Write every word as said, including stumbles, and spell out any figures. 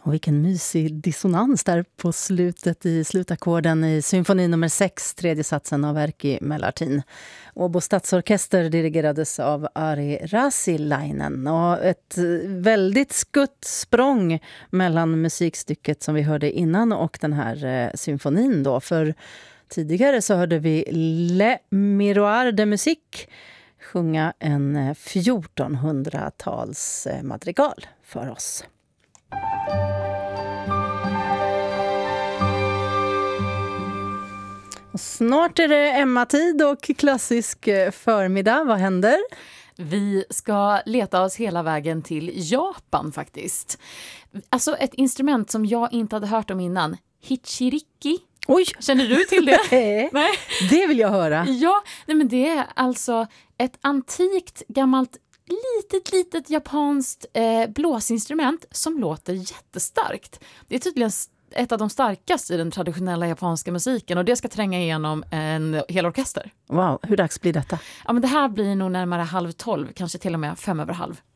Och vilken mysig dissonans där på slutet i slutackorden i symfoni nummer sex, tredje satsen av Erkki Mellartin. Åbo stadsorkester dirigerades av Ari Rasilainen, och ett väldigt skutt språng mellan musikstycket som vi hörde innan och den här eh, symfonin då. För tidigare så hörde vi Le Miroir de Musique sjunga en fjortonhundratals eh, madrigal för oss. Och snart är det Emma-tid och klassisk förmiddag. Vad händer? Vi ska leta oss hela vägen till Japan faktiskt. Alltså ett instrument som jag inte hade hört om innan. Hichiriki. Oj! Känner du till det? Nej, det vill jag höra. Ja, nej men det är alltså ett antikt, gammalt, litet, litet japanskt eh, blåsinstrument som låter jättestarkt. Det är tydligen ett av de starkaste i den traditionella japanska musiken, och det ska tränga igenom en hel orkester. Wow, hur dags blir detta? Ja, men det här blir nog närmare halv tolv, kanske till och med fem över halv.